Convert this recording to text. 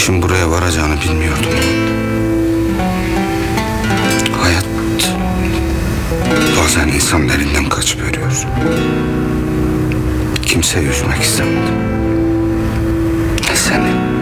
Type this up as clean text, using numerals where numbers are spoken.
işin buraya varacağını bilmiyordum. Hayat bazen insanın elinden kaçıveriyor. Kimseyi üzmek istemedim. Ne seni